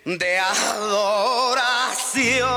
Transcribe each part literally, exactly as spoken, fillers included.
de adoración.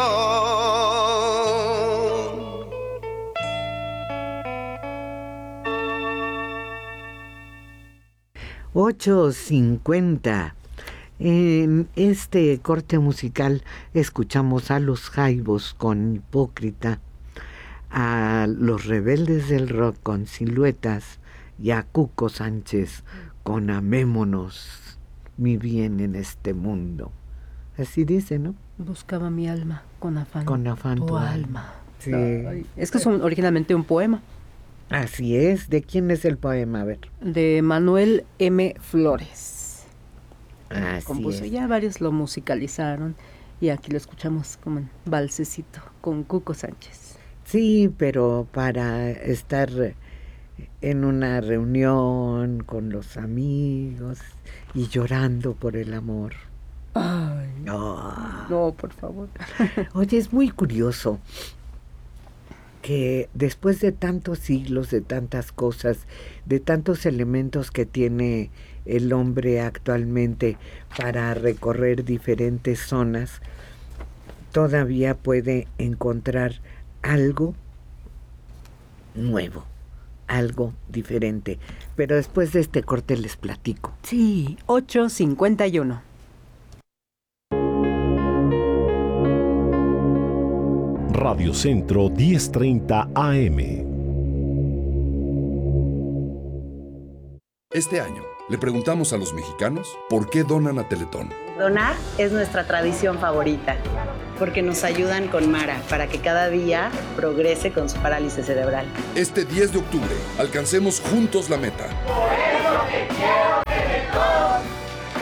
ocho cincuenta. En este corte musical escuchamos a Los Jaivos con Hipócrita, a Los Rebeldes del Rock con Siluetas y a Cuco Sánchez con Amémonos, mi bien en este mundo. Así dice, ¿no? Buscaba mi alma con afán. Con afán tu, tu alma. alma. Sí. Ay, es que es un, originalmente un poema. Así es. ¿De quién es el poema? A ver. De Manuel M. Flores. Así Compuso, es. ya varios lo musicalizaron y aquí lo escuchamos como en balsecito con Cuco Sánchez. Sí, pero para estar en una reunión con los amigos y llorando por el amor. Ay, oh. No, por favor. Oye, es muy curioso que después de tantos siglos, de tantas cosas, de tantos elementos que tiene el hombre actualmente para recorrer diferentes zonas, todavía puede encontrar algo nuevo, algo diferente. Pero después de este corte les platico. Sí, ocho cincuenta y uno. Radio Centro diez treinta A M. Este año le preguntamos a los mexicanos por qué donan a Teletón. Donar es nuestra tradición favorita, porque nos ayudan con Mara para que cada día progrese con su parálisis cerebral. Este diez de octubre, alcancemos juntos la meta. Por eso te quiero, Teletón.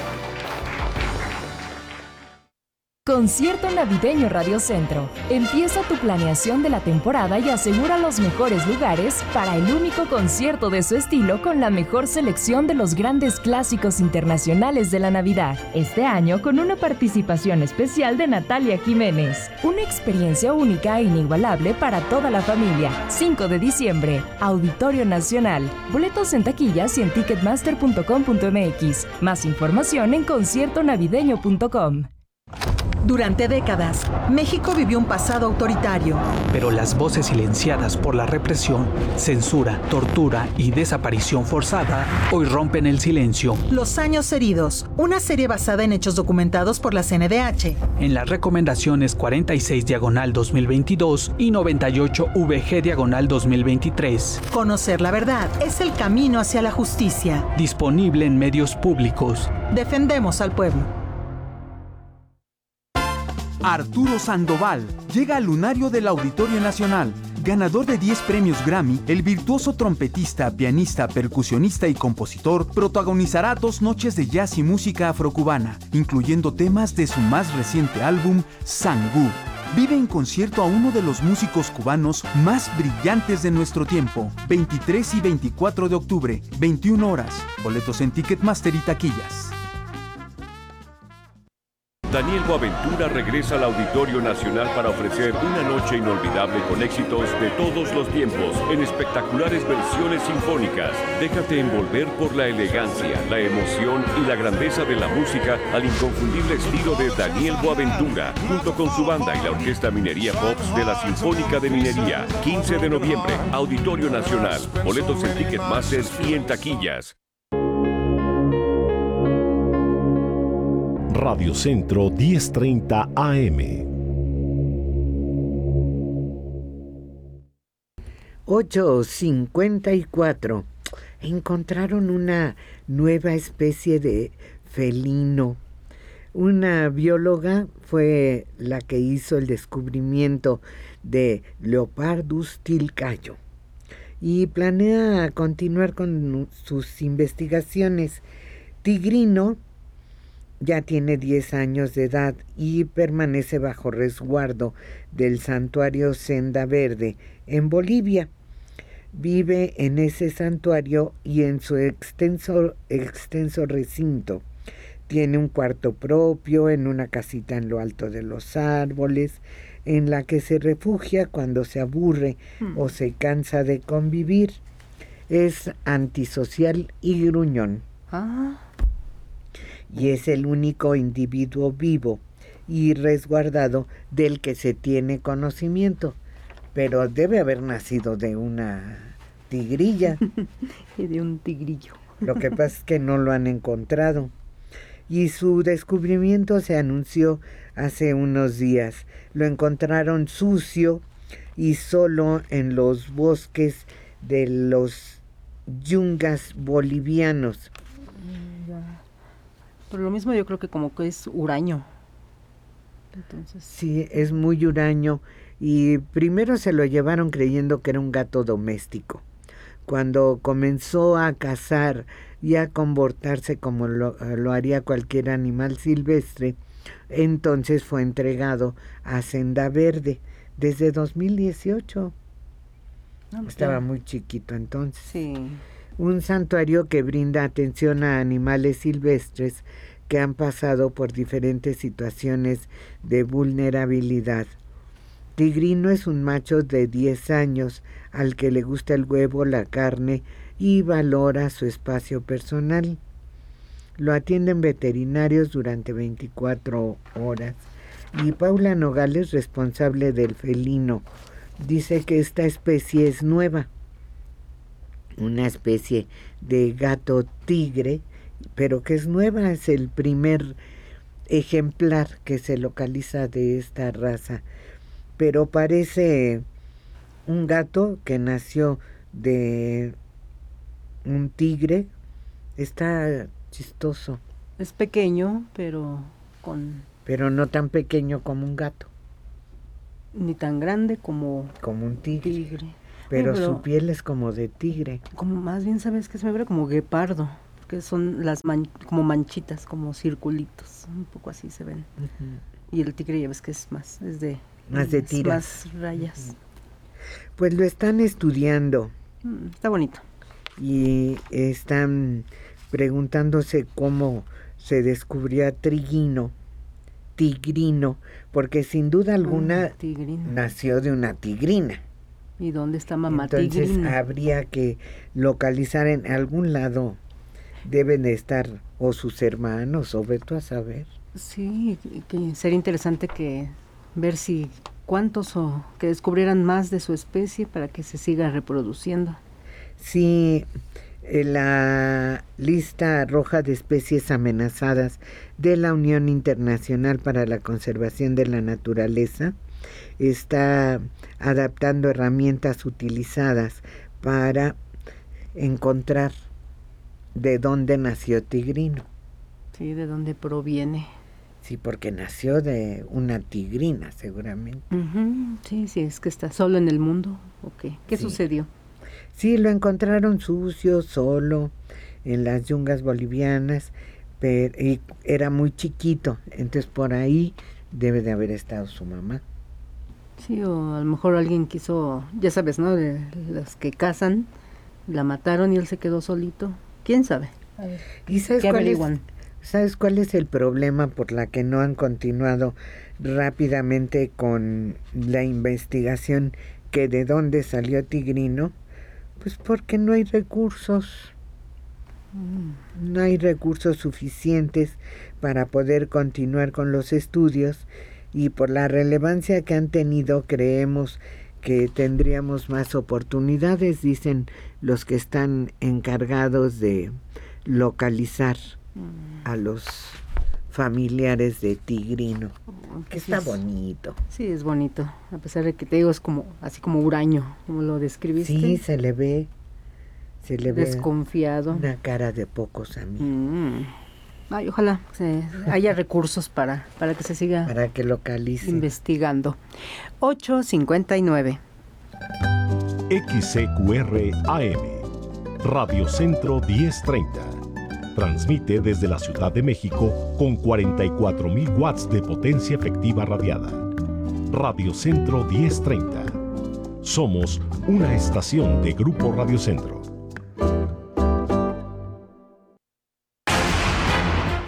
Concierto navideño Radio Centro. Empieza tu planeación de la temporada y asegura los mejores lugares para el único concierto de su estilo con la mejor selección de los grandes clásicos internacionales de la Navidad. Este año con una participación especial de Natalia Jiménez. Una experiencia única e inigualable para toda la familia. cinco de diciembre, Auditorio Nacional. Boletos en taquillas y en ticketmaster punto com punto m x. Más información en concierto navideño punto com. Durante décadas, México vivió un pasado autoritario. Pero las voces silenciadas por la represión, censura, tortura y desaparición forzada hoy rompen el silencio. Los años heridos, una serie basada en hechos documentados por la C N D H. En las recomendaciones cuarenta y seis diagonal dos mil veintidós y noventa y ocho V G diagonal dos mil veintitrés. Conocer la verdad es el camino hacia la justicia. Disponible en medios públicos. Defendemos al pueblo. Arturo Sandoval llega al lunario del Auditorio Nacional. Ganador de diez premios Grammy, el virtuoso trompetista, pianista, percusionista y compositor protagonizará dos noches de jazz y música afrocubana, incluyendo temas de su más reciente álbum, Sangú. Vive en concierto a uno de los músicos cubanos más brillantes de nuestro tiempo. veintitrés y veinticuatro de octubre, veintiuna horas. Boletos en Ticketmaster y taquillas. Daniel Boaventura regresa al Auditorio Nacional para ofrecer una noche inolvidable con éxitos de todos los tiempos en espectaculares versiones sinfónicas. Déjate envolver por la elegancia, la emoción y la grandeza de la música al inconfundible estilo de Daniel Boaventura, junto con su banda y la Orquesta Minería Pops de la Sinfónica de Minería. quince de noviembre, Auditorio Nacional. Boletos en Ticketmaster y en taquillas. Radio Centro diez treinta A M. ocho cincuenta y cuatro. Encontraron una nueva especie de felino. Una bióloga fue la que hizo el descubrimiento de Leopardus tilcayo y planea continuar con sus investigaciones. Tigrino ya tiene diez años de edad y permanece bajo resguardo del santuario Senda Verde en Bolivia. Vive en ese santuario y en su extenso, extenso recinto. Tiene un cuarto propio en una casita en lo alto de los árboles, en la que se refugia cuando se aburre mm. o se cansa de convivir. Es antisocial y gruñón. Ah. y es el único individuo vivo y resguardado del que se tiene conocimiento, pero debe haber nacido de una tigrilla. Y de un tigrillo. Lo que pasa es que no lo han encontrado. Y su descubrimiento se anunció hace unos días. Lo encontraron sucio y solo en los bosques de los yungas bolivianos. Por lo mismo yo creo que como que es huraño. Entonces... Sí, es muy huraño. Y primero se lo llevaron creyendo que era un gato doméstico. Cuando comenzó a cazar y a comportarse como lo, lo haría cualquier animal silvestre, entonces fue entregado a Senda Verde desde dos mil dieciocho. No, Estaba muy chiquito entonces. Sí. Un santuario que brinda atención a animales silvestres que han pasado por diferentes situaciones de vulnerabilidad. Tigrino es un macho de diez años al que le gusta el huevo, la carne y valora su espacio personal. Lo atienden veterinarios durante veinticuatro horas y Paula Nogales, responsable del felino, dice que esta especie es nueva, una especie de gato tigre, pero que es nueva, es el primer ejemplar que se localiza de esta raza. Pero parece un gato que nació de un tigre. Está chistoso. Es pequeño, pero con... Pero no tan pequeño como un gato. Ni tan grande como... Como un tigre. tigre. Pero, pero su piel es como de tigre. Como más bien, ¿sabes qué? Se me ve como guepardo. Porque son las man, como manchitas, como circulitos. Un poco así se ven. Uh-huh. Y el tigre ya ves que es más, es de... Más de tiras. Más rayas. Pues lo están estudiando. Mm, está bonito. Y están preguntándose cómo se descubrió Tigrino, Tigrino, porque sin duda alguna ah, nació de una tigrina. ¿Y dónde está mamá Entonces, tigrina? Entonces habría que localizar en algún lado, deben de estar o sus hermanos o vete a saber. Sí, que sería interesante que ver si cuántos o que descubrieran más de su especie para que se siga reproduciendo. Sí, la lista roja de especies amenazadas de la Unión Internacional para la Conservación de la Naturaleza está adaptando herramientas utilizadas para encontrar de dónde nació Tigrino. Sí, de dónde proviene. Sí, porque nació de una tigrina, seguramente. Uh-huh. Sí, sí, es que está solo en el mundo. Okay. ¿Qué sí. sucedió? Sí, lo encontraron sucio, solo, en las yungas bolivianas, pero y era muy chiquito, entonces por ahí debe de haber estado su mamá. Sí, o a lo mejor alguien quiso, ya sabes, ¿no? De los que cazan, la mataron y él se quedó solito. ¿Quién sabe? A ver, ¿Y sabes ¿qué cuál averiguan? Es? ¿Sabes cuál es el problema por la que no han continuado rápidamente con la investigación que de dónde salió Tigrino? Pues porque no hay recursos. Mm. No hay recursos suficientes para poder continuar con los estudios y por la relevancia que han tenido creemos que tendríamos más oportunidades, dicen los que están encargados de localizar a los familiares de Tigrino, que está es, bonito. Sí, es bonito, a pesar de que te digo es como así como huraño, como lo describiste. Sí, se le ve, se le ve desconfiado. Una cara de pocos amigos. Mm. Ay, ojalá se, haya recursos para, para que se siga para que localice. Investigando. ocho cincuenta y nueve. X C Q R A M, Radio Centro diez treinta. Transmite desde la Ciudad de México con cuarenta y cuatro mil watts de potencia efectiva radiada. Radio Centro diez treinta. Somos una estación de Grupo Radio Centro. ¿Qué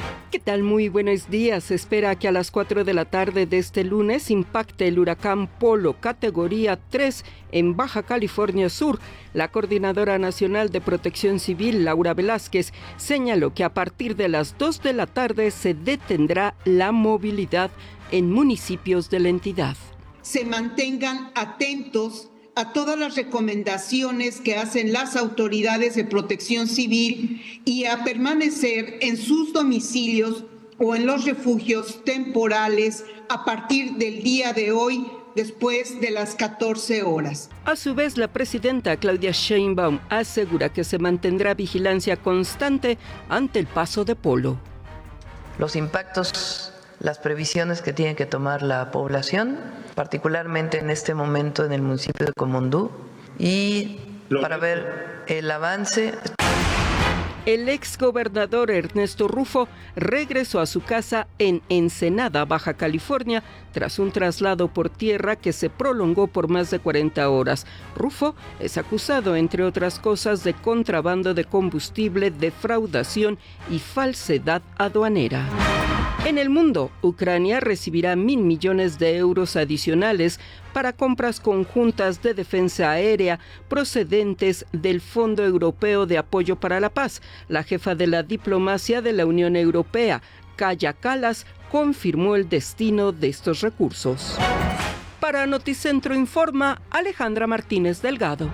tal? Muy buenos días. Se espera que a las cuatro de la tarde de este lunes impacte el huracán Polo, categoría tres, en Baja California Sur. La Coordinadora Nacional de Protección Civil, Laura Velázquez, señaló que a partir de las dos de la tarde se detendrá la movilidad en municipios de la entidad. Se mantengan atentos a todas las recomendaciones que hacen las autoridades de protección civil y a permanecer en sus domicilios o en los refugios temporales a partir del día de hoy, después de las catorce horas. A su vez, la presidenta Claudia Sheinbaum asegura que se mantendrá vigilancia constante ante el paso de Polo. Los impactos, las previsiones que tiene que tomar la población, particularmente en este momento en el municipio de Comondú, y para ver el avance. El exgobernador Ernesto Rufo regresó a su casa en Ensenada, Baja California, tras un traslado por tierra que se prolongó por más de cuarenta horas. Rufo es acusado, entre otras cosas, de contrabando de combustible, defraudación y falsedad aduanera. En el mundo, Ucrania recibirá mil millones de euros adicionales para compras conjuntas de defensa aérea procedentes del Fondo Europeo de Apoyo para la Paz. La jefa de la diplomacia de la Unión Europea, Kaja Kallas, confirmó el destino de estos recursos. Para Noticentro Informa, Alejandra Martínez Delgado.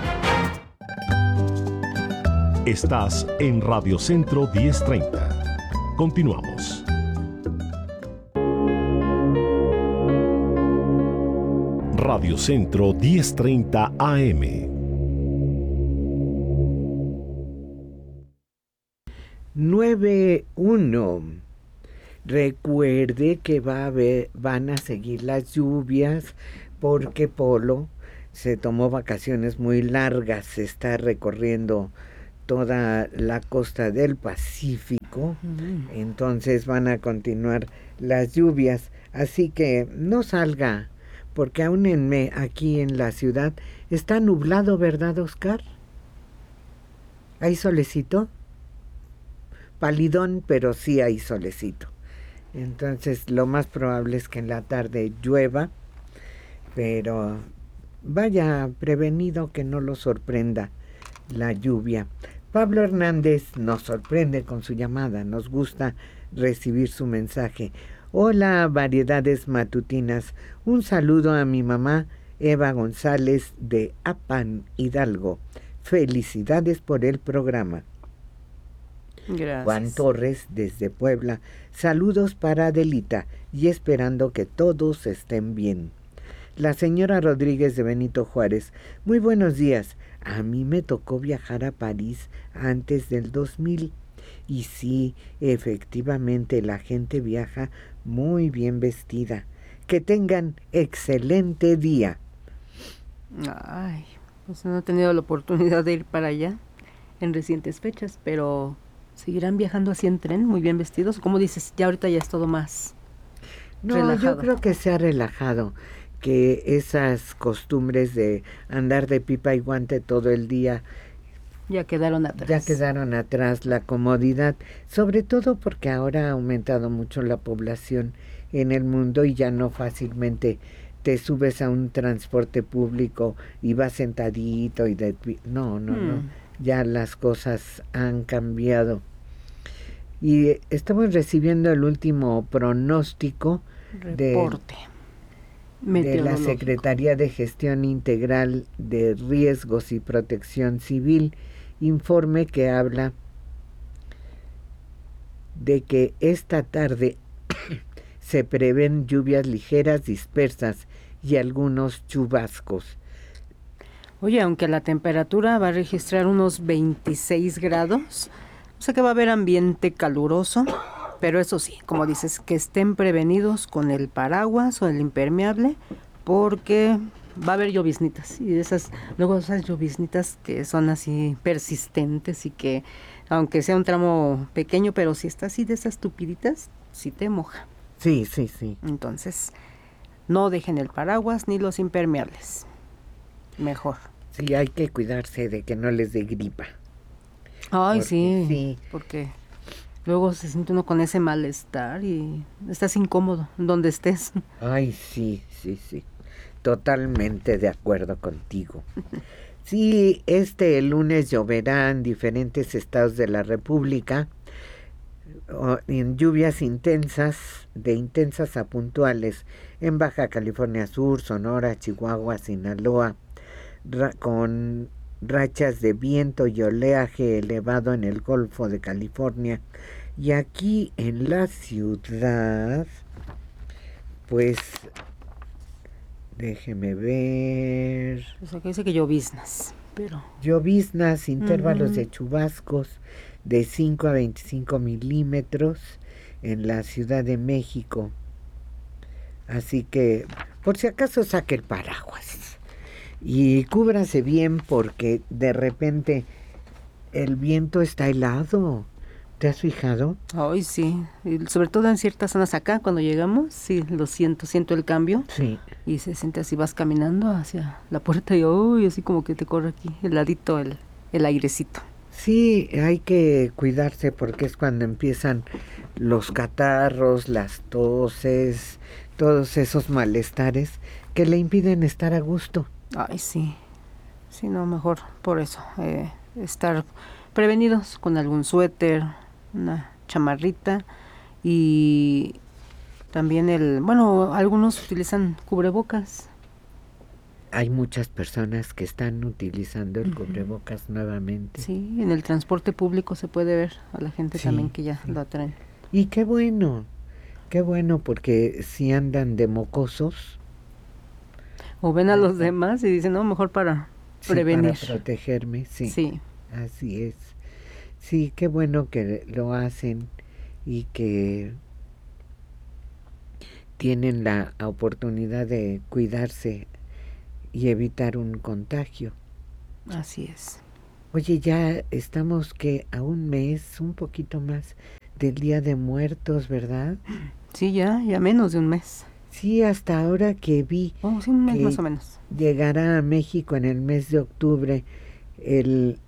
Estás en Radio Centro diez treinta. Continuamos. Radio Centro diez treinta A M. nueve uno. Recuerde que va a haber, van a seguir las lluvias porque Polo se tomó vacaciones muy largas, se está recorriendo toda la costa del Pacífico, uh-huh. Entonces van a continuar las lluvias, así que no salga, porque aún en me, aquí en la ciudad está nublado, ¿verdad, Oscar? ¿Hay solecito? Palidón, pero sí hay solecito. Entonces lo más probable es que en la tarde llueva, pero vaya prevenido que no lo sorprenda la lluvia. Pablo Hernández nos sorprende con su llamada, nos gusta recibir su mensaje. Hola, Variedades Matutinas, un saludo a mi mamá Eva González de Apan, Hidalgo. Felicidades por el programa. Gracias. Juan Torres desde Puebla, saludos para Adelita y esperando que todos estén bien. La señora Rodríguez de Benito Juárez, muy buenos días. A mí me tocó viajar a París antes del dos mil y sí, efectivamente la gente viaja muy bien vestida. Que tengan excelente día. Ay, pues no he tenido la oportunidad de ir para allá en recientes fechas, pero ¿seguirán viajando así en tren, muy bien vestidos? Como dices, ya ahorita ya es todo más no, relajado. Yo creo que se ha relajado, que esas costumbres de andar de pipa y guante todo el día ya quedaron atrás. Ya quedaron atrás, la comodidad, sobre todo porque ahora ha aumentado mucho la población en el mundo y ya no fácilmente te subes a un transporte público y vas sentadito y de no, no, hmm. no, ya las cosas han cambiado. Y estamos recibiendo el último pronóstico Reporte. de, de la Secretaría de Gestión Integral de Riesgos y Protección Civil, informe que habla de que esta tarde se prevén lluvias ligeras dispersas y algunos chubascos. Oye, aunque la temperatura va a registrar unos veintiséis grados, o sea que va a haber ambiente caluroso, pero eso sí, como dices, que estén prevenidos con el paraguas o el impermeable, porque va a haber lloviznitas, y esas, luego esas lloviznitas que son así persistentes y que, aunque sea un tramo pequeño, pero si está así de esas tupiditas, sí te moja. Sí, sí, sí. Entonces, no dejen el paraguas ni los impermeables. Mejor. Sí, hay que cuidarse de que no les dé gripa. Ay, porque, sí, sí, porque Luego se siente uno con ese malestar y estás incómodo donde estés. Ay, sí, sí, sí. Totalmente de acuerdo contigo. Sí, este lunes lloverá en diferentes estados de la República, en lluvias intensas, de intensas a puntuales, en Baja California Sur, Sonora, Chihuahua, Sinaloa, ra- con rachas de viento y oleaje elevado en el Golfo de California. Y aquí en la ciudad, pues, déjeme ver. Pues aquí dice que lloviznas, pero... Lloviznas, intervalos uh-huh. de chubascos de cinco a veinticinco milímetros en la Ciudad de México. Así que, por si acaso, saque el paraguas. Y cúbrase bien porque de repente el viento está helado. ¿Te has fijado? Ay, sí. Y sobre todo en ciertas zonas acá, cuando llegamos, sí, lo siento, siento el cambio. Sí. Y se siente así, vas caminando hacia la puerta y uy, así como que te corre aquí, heladito el, el airecito. Sí, hay que cuidarse porque es cuando empiezan los catarros, las toses, todos esos malestares que le impiden estar a gusto. Ay, sí. Sí, no, mejor por eso. Eh, estar prevenidos con algún suéter, una chamarrita y también el... Bueno, algunos utilizan cubrebocas. Hay muchas personas que están utilizando el uh-huh. cubrebocas nuevamente. Sí, en el transporte público se puede ver a la gente sí, también que ya sí. lo traen. Y qué bueno, qué bueno, porque si andan de mocosos... O ven a los demás y dicen, no, mejor para sí, prevenir. Para protegerme, sí. Sí. Así es. Sí, qué bueno que lo hacen y que tienen la oportunidad de cuidarse y evitar un contagio. Así es. Oye, ya estamos que a un mes, un poquito más del Día de Muertos, ¿verdad? Sí, ya, ya menos de un mes. Sí, hasta ahora que vi oh, sí, un mes más o menos. Llegará a México en el mes de octubre el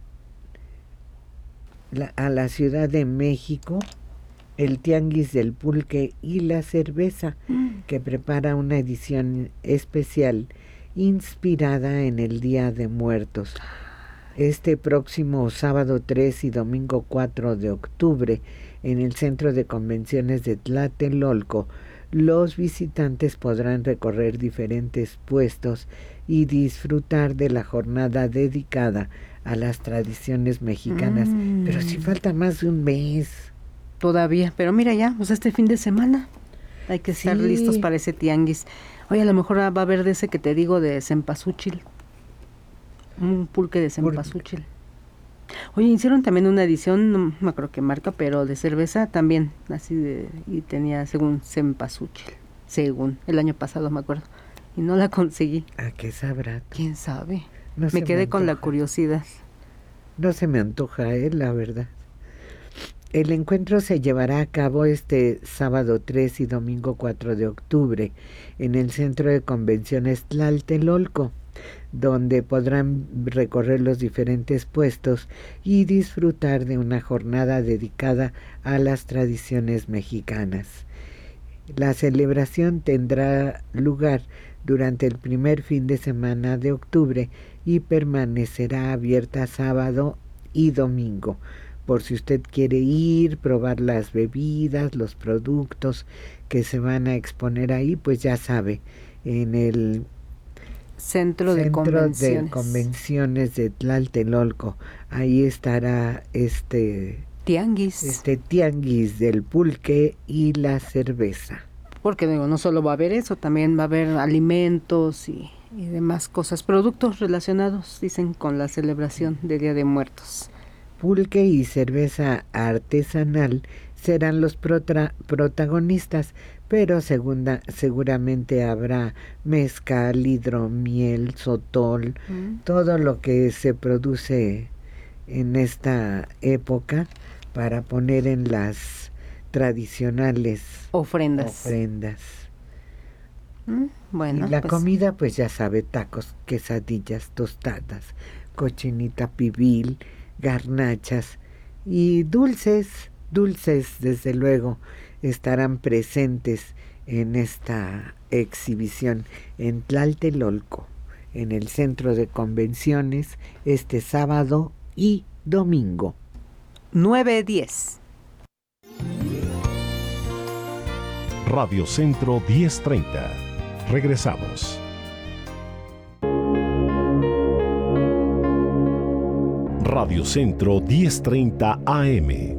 la, a la Ciudad de México el Tianguis del Pulque y la Cerveza, mm. que prepara una edición especial inspirada en el Día de Muertos. Este próximo sábado tres y domingo cuatro de octubre, en el Centro de Convenciones de Tlatelolco, los visitantes podrán recorrer diferentes puestos y disfrutar de la jornada dedicada a las tradiciones mexicanas. Mm. Pero si falta más de un mes. Todavía, pero mira ya, pues este fin de semana hay que estar sí. listos para ese tianguis. Oye, a lo mejor va a haber de ese que te digo de cempasúchil. Un pulque de cempasúchil. Oye, hicieron también una edición, no me acuerdo qué marca, pero de cerveza también, así de, y tenía según cempasúchil, según, el año pasado me acuerdo, y no la conseguí. ¿A qué sabrá? ¿Quién sabe? No me quedé me con la curiosidad. No se me antoja, eh, la verdad. El encuentro se llevará a cabo este sábado tres y domingo cuatro de octubre en el Centro de Convenciones Tlatelolco, donde podrán recorrer los diferentes puestos y disfrutar de una jornada dedicada a las tradiciones mexicanas. La celebración tendrá lugar durante el primer fin de semana de octubre y permanecerá abierta sábado y domingo. Por si usted quiere ir, probar las bebidas, los productos que se van a exponer ahí, pues ya sabe, en el Centro, de, Centro convenciones. de Convenciones de Tlatelolco. Ahí estará este tianguis. Este tianguis del pulque y la cerveza. Porque digo, no solo va a haber eso, también va a haber alimentos y, y demás cosas, productos relacionados, dicen, con la celebración del Día de Muertos. Pulque y cerveza artesanal serán los protra- protagonistas, pero segunda, seguramente habrá mezcal, hidromiel, sotol, mm. todo lo que se produce en esta época para poner en las tradicionales ofrendas. ofrendas. Mm, bueno, y la pues, comida, pues ya sabe, tacos, quesadillas, tostadas, cochinita pibil, garnachas y dulces, dulces, desde luego, estarán presentes en esta exhibición en Tlatelolco, en el Centro de Convenciones, este sábado y domingo. nueve diez. Radio Centro diez treinta. Regresamos. Radio Centro diez treinta A M.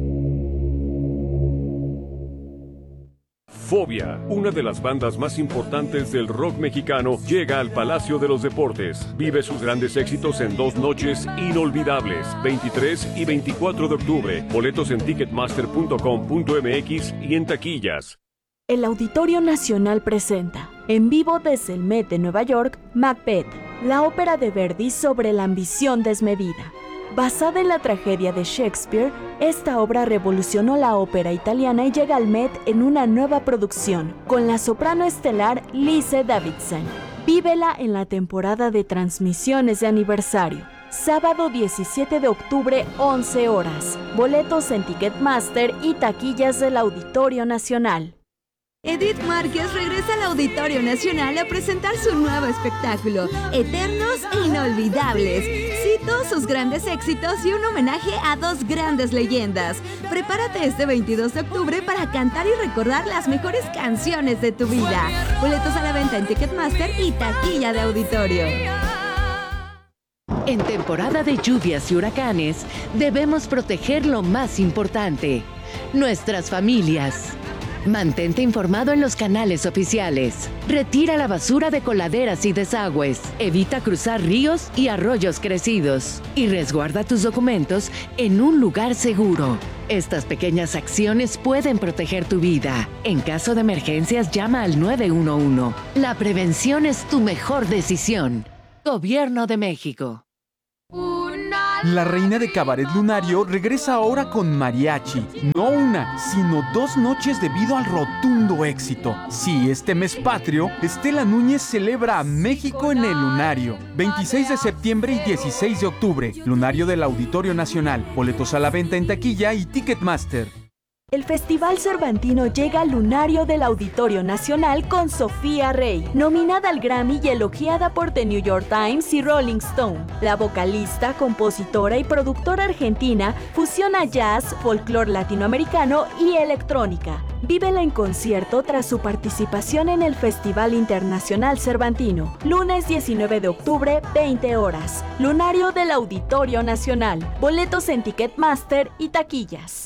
Fobia, una de las bandas más importantes del rock mexicano, llega al Palacio de los Deportes. Vive sus grandes éxitos en dos noches inolvidables, veintitrés y veinticuatro de octubre. Boletos en ticketmaster punto com punto m x y en taquillas. El Auditorio Nacional presenta, en vivo desde el Met de Nueva York, Macbeth, la ópera de Verdi sobre la ambición desmedida. Basada en la tragedia de Shakespeare, esta obra revolucionó la ópera italiana y llega al Met en una nueva producción, con la soprano estelar Lise Davidson. Vívela en la temporada de transmisiones de aniversario. Sábado diecisiete de octubre, once horas. Boletos en Ticketmaster y taquillas del Auditorio Nacional. Edith Márquez regresa al Auditorio Nacional a presentar su nuevo espectáculo, Eternos e Inolvidables. Cito sus grandes éxitos y un homenaje a dos grandes leyendas. Prepárate este veintidós de octubre para cantar y recordar las mejores canciones de tu vida. Boletos a la venta en Ticketmaster y taquilla de auditorio. En temporada de lluvias y huracanes, debemos proteger lo más importante, nuestras familias. Mantente informado en los canales oficiales. Retira la basura de coladeras y desagües. Evita cruzar ríos y arroyos crecidos. Y resguarda tus documentos en un lugar seguro. Estas pequeñas acciones pueden proteger tu vida. En caso de emergencias, llama al nueve uno uno. La prevención es tu mejor decisión. Gobierno de México. La reina de Cabaret Lunario regresa ahora con mariachi. No una, sino dos noches debido al rotundo éxito. Sí, este mes patrio, Estela Núñez celebra a México en el Lunario. veintiséis de septiembre y dieciséis de octubre. Lunario del Auditorio Nacional. Boletos a la venta en taquilla y Ticketmaster. El Festival Cervantino llega al Lunario del Auditorio Nacional con Sofía Rey, nominada al Grammy y elogiada por The New York Times y Rolling Stone. La vocalista, compositora y productora argentina fusiona jazz, folclore latinoamericano y electrónica. Vívela en concierto tras su participación en el Festival Internacional Cervantino. Lunes diecinueve de octubre, veinte horas. Lunario del Auditorio Nacional. Boletos en Ticketmaster y taquillas.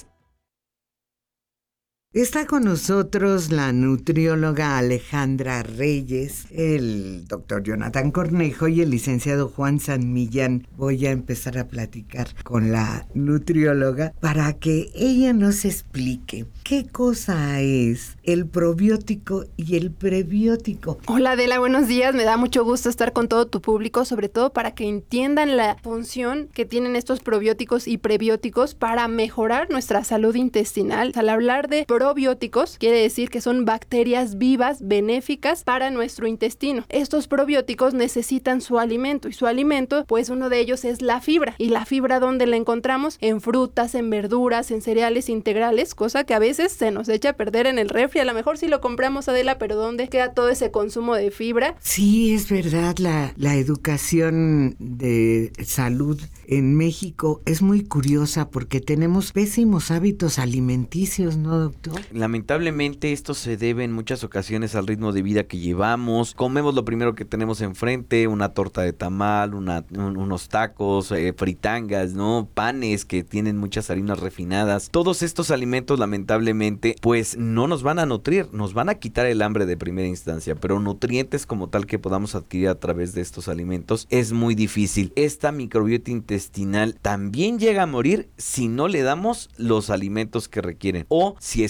Está con nosotros la nutrióloga Alejandra Reyes, el doctor Jonathan Cornejo y el licenciado Juan San Millán. Voy a empezar a platicar con la nutrióloga para que ella nos explique qué cosa es el probiótico y el prebiótico. Hola Adela, buenos días. Me da mucho gusto estar con todo tu público, sobre todo para que entiendan la función que tienen estos probióticos y prebióticos para mejorar nuestra salud intestinal. Al hablar de probióticos, quiere decir que son bacterias vivas benéficas para nuestro intestino. Estos probióticos necesitan su alimento y su alimento, pues uno de ellos es la fibra. ¿Y la fibra dónde la encontramos? En frutas, en verduras, en cereales integrales, cosa que a veces se nos echa a perder en el refri. A lo mejor sí lo compramos, Adela, pero ¿dónde queda todo ese consumo de fibra? Sí, es verdad, la, la educación de salud en México es muy curiosa porque tenemos pésimos hábitos alimenticios, ¿no, doctor? Lamentablemente esto se debe en muchas ocasiones al ritmo de vida que llevamos. Comemos lo primero que tenemos enfrente, una torta de tamal, una, un, unos tacos, eh, fritangas, ¿no? Panes que tienen muchas harinas refinadas. Todos estos alimentos lamentablemente pues no nos van a nutrir, nos van a quitar el hambre de primera instancia, pero nutrientes como tal que podamos adquirir a través de estos alimentos es muy difícil. Esta microbiota intestinal también llega a morir si no le damos los alimentos que requieren o si está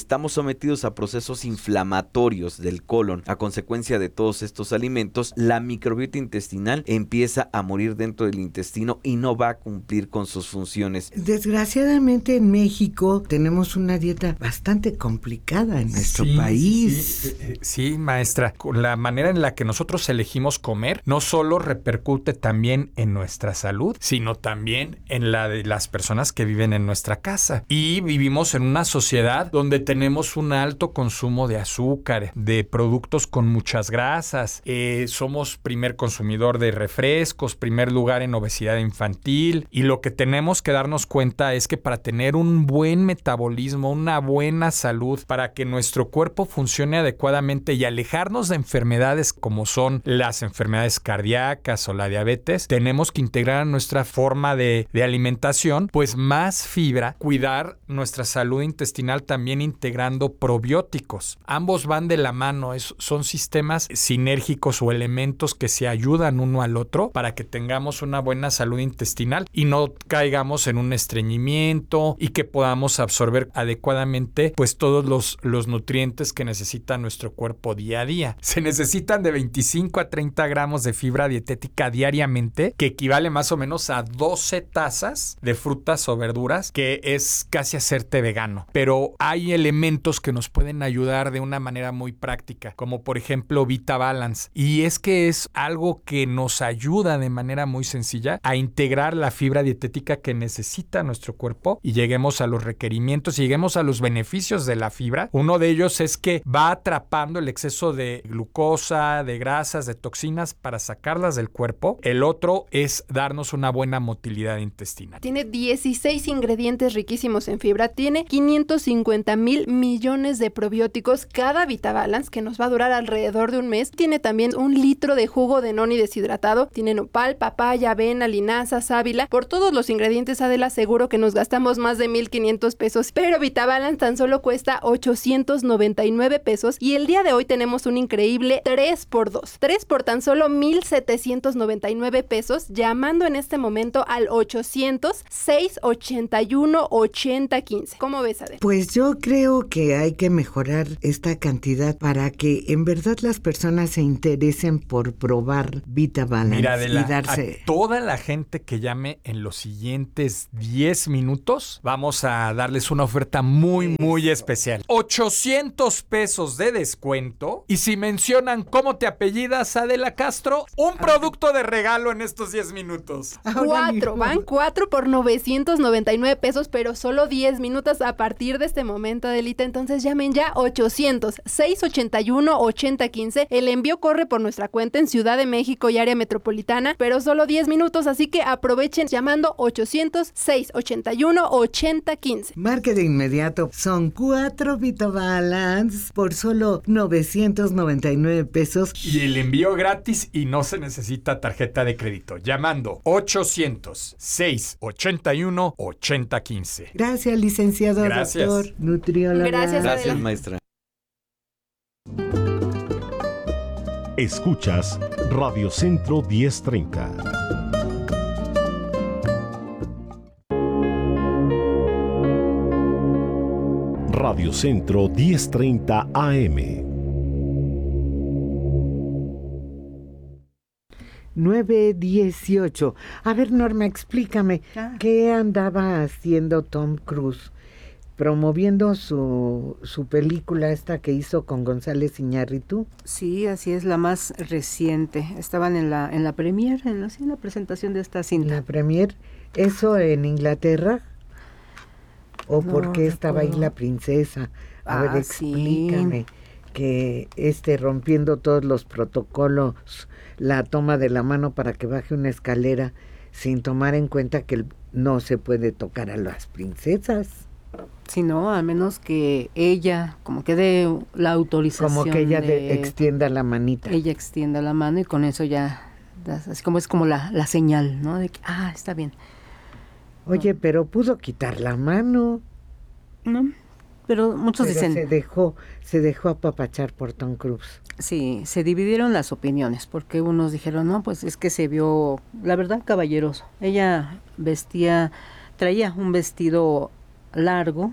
estamos sometidos a procesos inflamatorios del colon a consecuencia de todos estos alimentos, la microbiota intestinal empieza a morir dentro del intestino y no va a cumplir con sus funciones. Desgraciadamente en México tenemos una dieta bastante complicada en nuestro sí, país. Sí, sí, sí, maestra. La manera en la que nosotros elegimos comer no solo repercute también en nuestra salud, sino también en la de las personas que viven en nuestra casa. Y vivimos en una sociedad donde tenemos un alto consumo de azúcar, de productos con muchas grasas. Eh, somos primer consumidor de refrescos, primer lugar en obesidad infantil. Y lo que tenemos que darnos cuenta es que para tener un buen metabolismo, una buena salud, para que nuestro cuerpo funcione adecuadamente y alejarnos de enfermedades como son las enfermedades cardíacas o la diabetes, tenemos que integrar a nuestra forma de, de alimentación pues más fibra, cuidar nuestra salud intestinal también integrando probióticos. Ambos van de la mano, es, son sistemas sinérgicos o elementos que se ayudan uno al otro para que tengamos una buena salud intestinal y no caigamos en un estreñimiento y que podamos absorber adecuadamente pues todos los, los nutrientes que necesita nuestro cuerpo día a día. Se necesitan de veinticinco a treinta gramos de fibra dietética diariamente, que equivale más o menos a doce tazas de frutas o verduras, que es casi hacerte vegano. Pero hay elementos que nos pueden ayudar de una manera muy práctica, como por ejemplo Vita Balance. Y es que es algo que nos ayuda de manera muy sencilla a integrar la fibra dietética que necesita nuestro cuerpo y lleguemos a los requerimientos y lleguemos a los beneficios de la fibra. Uno de ellos es que va atrapando el exceso de glucosa, de grasas, de toxinas para sacarlas del cuerpo. El otro es darnos una buena motilidad intestinal. Tiene dieciséis ingredientes riquísimos en fibra, tiene quinientos cincuenta mil millones de probióticos cada VitaBalance, que nos va a durar alrededor de un mes. Tiene también un litro de jugo de noni deshidratado, tiene nopal, papaya, avena, linaza, sábila. Por todos los ingredientes, Adela, seguro que nos gastamos más de mil quinientos pesos, pero VitaBalance tan solo cuesta ochocientos noventa y nueve pesos y el día de hoy tenemos un increíble tres por dos. tres por tan solo mil setecientos noventa y nueve pesos, llamando en este momento al ochocientos, seiscientos ochenta y uno, ochenta quince. ¿Cómo ves, Adela? Pues yo creo que hay que mejorar esta cantidad para que en verdad las personas se interesen por probar VitaBalance. Mira, Adela, y darse... a toda la gente que llame en los siguientes diez minutos, vamos a darles una oferta muy, muy especial. ochocientos pesos de descuento. Y si mencionan cómo te apellidas, Adela Castro, un producto de regalo en estos diez minutos. Cuatro, van cuatro por novecientos noventa y nueve pesos, pero solo diez minutos a partir de este momento, Adelita. Entonces llamen ya ochocientos, seiscientos ochenta y uno, ochenta quince. El envío corre por nuestra cuenta en Ciudad de México y área metropolitana, pero solo diez minutos, así que aprovechen llamando ochocientos, seiscientos ochenta y uno, ochenta quince. Marque de inmediato. Son cuatro VitaBalance por solo novecientos noventa y nueve pesos. Y el envío gratis y no se necesita tarjeta de crédito. Llamando ochocientos, seiscientos ochenta y uno, ochenta quince. Gracias, licenciado. Gracias. Doctor nutrióloga. Gracias, Adela. Gracias, maestra. Escuchas Radio Centro diez treinta. Radio Centro diez treinta A M. nueve dieciocho. A ver, Norma, explícame, ah. ¿qué andaba haciendo Tom Cruise? Promoviendo su, su película esta que hizo con González Iñárritu. Sí, así es, la más reciente. Estaban en la en la premier, en la, en la presentación de esta cinta. ¿La premier? ¿Eso en Inglaterra? ¿O no, por qué estaba ahí la princesa? A ah, ver, explícame. Sí. Que este, rompiendo todos los protocolos, la toma de la mano para que baje una escalera sin tomar en cuenta que no se puede tocar a las princesas. Sí, no, al menos que ella como que dé la autorización. Como que ella de, de, extienda la manita. Ella extienda la mano y con eso ya, así como es como la, la señal, ¿no? De que, ah, está bien. Oye, no. Pero pudo quitar la mano. No, pero muchos pero dicen... se dejó, se dejó apapachar por Tom Cruise. Sí, se dividieron las opiniones, porque unos dijeron, no, pues es que se vio, la verdad, caballeroso. Ella vestía, traía un vestido largo,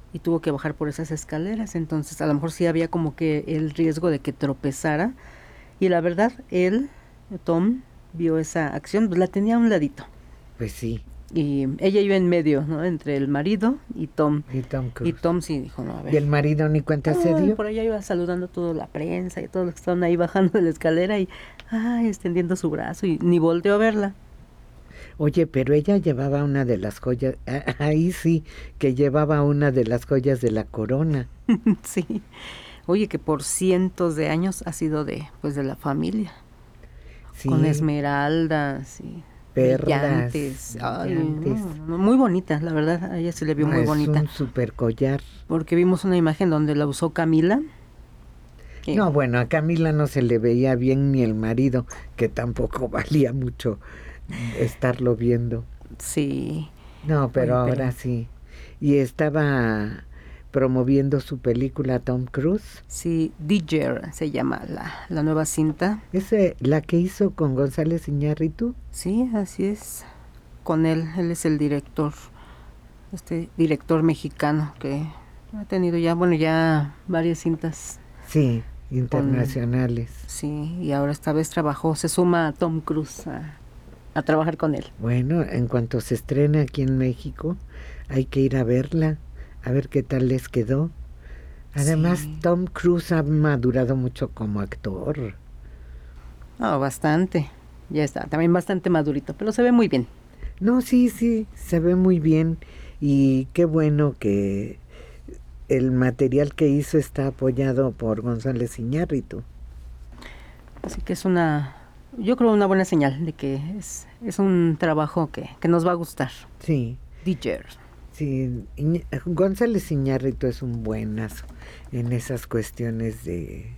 y tuvo que bajar por esas escaleras, entonces a lo mejor sí había como que el riesgo de que tropezara, y la verdad, él, Tom, vio esa acción, pues la tenía a un ladito. Pues sí. Y ella iba en medio, ¿no? Entre el marido y Tom. Y Tom Cruise. Y Tom sí dijo, no, a ver. ¿Y el marido ni cuenta se dio? Por allá iba saludando a toda la prensa y todos los que estaban ahí bajando de la escalera y, ay, extendiendo su brazo y ni volteó a verla. Oye, pero ella llevaba una de las joyas, ahí sí, que llevaba una de las joyas de la corona. Sí. Oye, que por cientos de años ha sido de, pues, de la familia. Sí. Con esmeraldas y perlas. Brillantes. Ay, no, no, muy bonita, la verdad, a ella se le vio no, muy es bonita. Un super collar. Porque vimos una imagen donde la usó Camila. Que... No, bueno, a Camila no se le veía bien ni el marido, que tampoco valía mucho estarlo viendo. Sí. No, pero Oye, ahora pero... sí. Y estaba promoviendo su película Tom Cruise. Sí, Digger se llama la, la nueva cinta. ¿Es la que hizo con González Iñárritu? Sí, así es. Con él, él es el director, este director mexicano que ha tenido ya, bueno, ya varias cintas. Sí, internacionales. Con, sí, y ahora esta vez trabajó, se suma a Tom Cruise a, a trabajar con él. Bueno, en cuanto se estrene aquí en México, hay que ir a verla, a ver qué tal les quedó. Además, sí. Tom Cruise ha madurado mucho como actor. Ah, oh, bastante. Ya está, también bastante madurito, pero se ve muy bien. No, sí, sí, se ve muy bien. Y qué bueno que el material que hizo está apoyado por González Iñárritu. Así que es una... Yo creo una buena señal de que es, es un trabajo que, que nos va a gustar. Sí. Digger. Sí, Iñ- González Iñárritu es un buenazo en esas cuestiones de,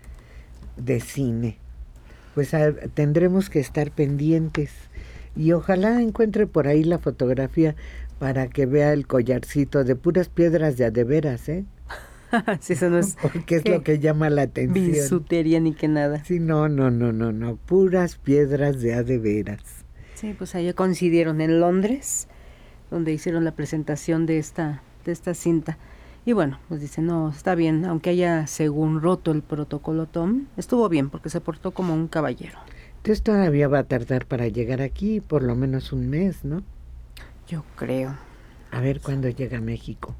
de cine. Pues a, tendremos que estar pendientes y ojalá encuentre por ahí la fotografía para que vea el collarcito de puras piedras de a de veras, ¿eh? Sí, eso no es... Porque es lo que llama la atención. Bisutería ni que nada. Sí, no, no, no, no, no, puras piedras de a de veras. Sí, pues allá coincidieron en Londres, donde hicieron la presentación de esta, de esta cinta. Y bueno, pues dicen, no, está bien, aunque haya según roto el protocolo Tom, estuvo bien porque se portó como un caballero. Entonces todavía va a tardar para llegar aquí, por lo menos un mes, ¿no? Yo creo. A ver cuándo llega a México.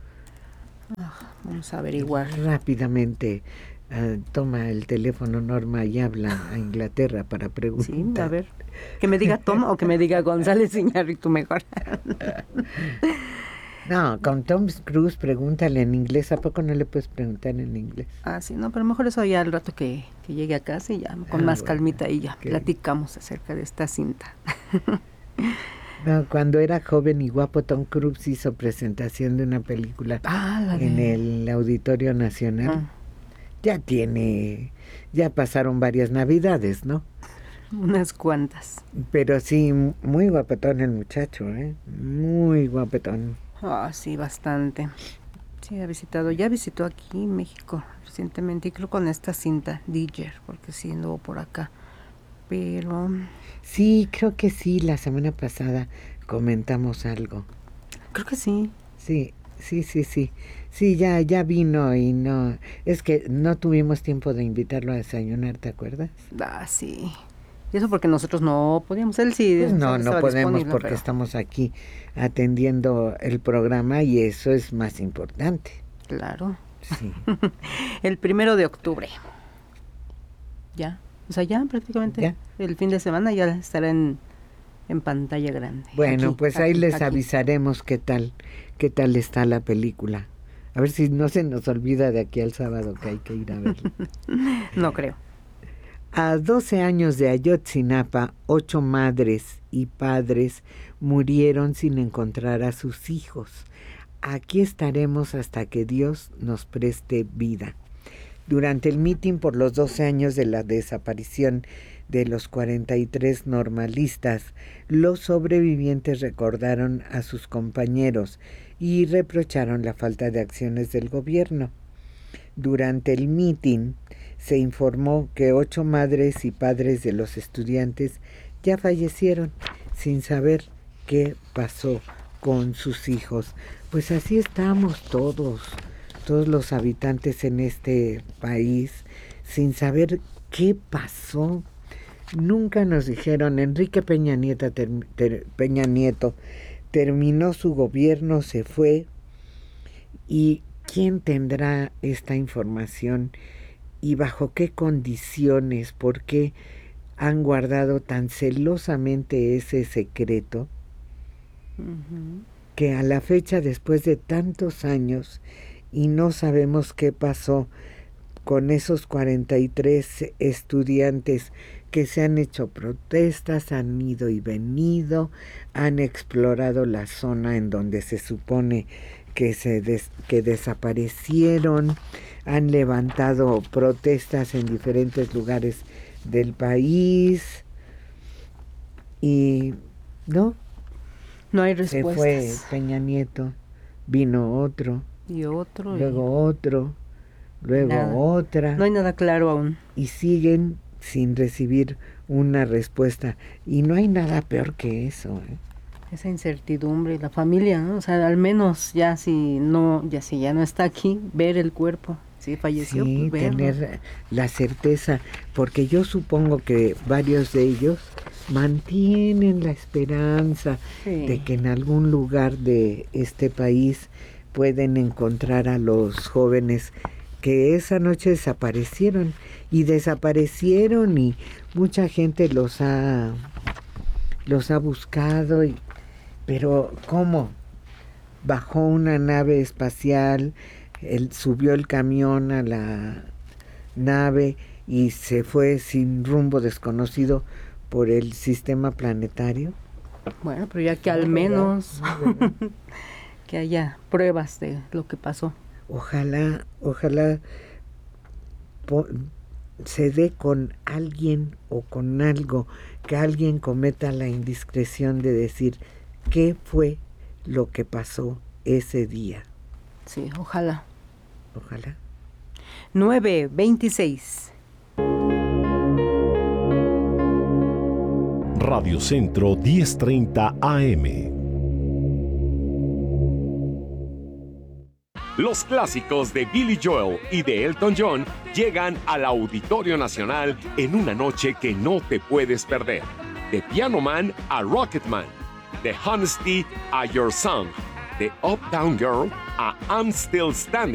Ah, vamos a averiguar. Rápidamente uh, toma el teléfono Norma y habla a Inglaterra para preguntar. Sí, a ver, que me diga Tom o que me diga González Iñárritu mejor. No, con Tom Cruise pregúntale en inglés. ¿A poco no le puedes preguntar en inglés? Ah, sí, no, pero mejor eso ya al rato que, que llegue a casa y ya con ah, más bueno, calmita y ya okay. Platicamos acerca de esta cinta. No, cuando era joven y guapo, Tom Cruise hizo presentación de una película ah, en de... el Auditorio Nacional. Ah. Ya tiene, ya pasaron varias navidades, ¿no? Unas cuantas. Pero sí, muy guapetón el muchacho, ¿eh? Muy guapetón. Ah, sí, bastante. Sí, ha visitado, ya visitó aquí México recientemente, y creo con esta cinta, Digger, porque sí anduvo por acá. Pero... Sí, creo que sí, la semana pasada comentamos algo. Creo que sí. Sí, sí, sí, sí. Sí, ya, ya vino y no... Es que no tuvimos tiempo de invitarlo a desayunar, ¿te acuerdas? Ah, sí. Y eso porque nosotros no podíamos, él sí. Pues no, no podemos porque pero... estamos aquí atendiendo el programa y eso es más importante. Claro. Sí. El primero de octubre. Ya. O sea, ya prácticamente ¿Ya? El fin de semana ya estará en, en pantalla grande. Bueno, aquí, pues aquí, ahí les aquí. avisaremos qué tal, qué tal está la película. A ver si no se nos olvida de aquí al sábado que hay que ir a verla. No creo. A doce años de Ayotzinapa, ocho madres y padres murieron sin encontrar a sus hijos. Aquí estaremos hasta que Dios nos preste vida. Durante el mitin por los doce años de la desaparición de los cuarenta y tres normalistas, los sobrevivientes recordaron a sus compañeros y reprocharon la falta de acciones del gobierno. Durante el mitin se informó que ocho madres y padres de los estudiantes ya fallecieron sin saber qué pasó con sus hijos. pues así estamos todos, todos los habitantes en este país, sin saber qué pasó. Nunca nos dijeron, Enrique Peña Nieto, ter, ter, Peña Nieto terminó su gobierno, se fue, y ¿quién tendrá esta información? ¿Y bajo qué condiciones? ¿Por qué han guardado tan celosamente ese secreto? Uh-huh. Que a la fecha, después de tantos años, y no sabemos qué pasó con esos cuarenta y tres estudiantes que se han hecho protestas, han ido y venido, han explorado la zona en donde se supone que se des, que desaparecieron, han levantado protestas en diferentes lugares del país y no, no hay respuestas. Se fue Peña Nieto, vino otro y otro, luego y... otro, luego nada. otra. No hay nada claro aún. Y siguen sin recibir una respuesta. Y no hay nada peor que eso, ¿eh? Esa incertidumbre, la familia, ¿no? O sea, al menos ya si no, ya si ya no está aquí, ver el cuerpo, si falleció, sí, pues verlo. Tener la certeza, porque yo supongo que varios de ellos mantienen la esperanza sí. de que en algún lugar de este país pueden encontrar a los jóvenes que esa noche desaparecieron y desaparecieron y mucha gente los ha los ha buscado y, pero ¿cómo? Bajó una nave espacial, él subió el camión a la nave y se fue sin rumbo desconocido por el sistema planetario. Bueno, pero ya que al menos que haya pruebas de lo que pasó. Ojalá, ojalá po, se dé con alguien o con algo, que alguien cometa la indiscreción de decir qué fue lo que pasó ese día. Sí, ojalá. Ojalá. nueve veintiséis. Radio Centro diez treinta A M. Los clásicos de Billy Joel y de Elton John llegan al Auditorio Nacional en una noche que no te puedes perder. De Piano Man a Rocketman, de Honesty a Your Song, de Uptown Girl a I'm Still Standing.